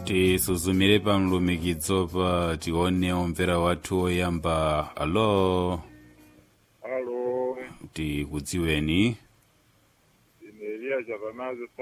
tisuzumire pa mlumikizo pa tione omvera wathu oyamba. Alo, Alo, tikudziweni. ine Eliya Japanazo